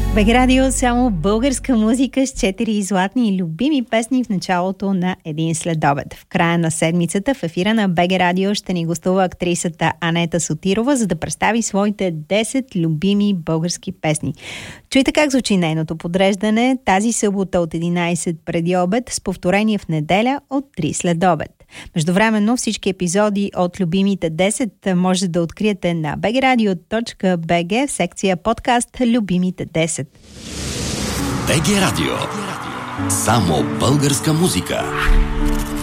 БГ Радио, само българска музика с 4 златни и любими песни в началото на един следобед. В края на седмицата в ефира на БГ Радио ще ни гостува актрисата Анета Сотирова, за да представи своите 10 любими български песни. Чуйте как звучи нейното подреждане тази събота от 11 преди обед, с повторение в неделя от 3 следобед. Междувременно всички епизоди от любимите 10 може да откриете на bgradio.bg в секция подкаст Любимите 10. БГ Радио. Само българска музика.